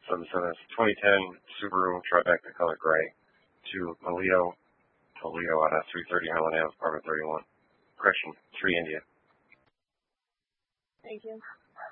So this is 2010 Subaru Tribeca color gray to Toledo out of 330 Highland Ave, apartment 31. Correction, 3 India. Thank you.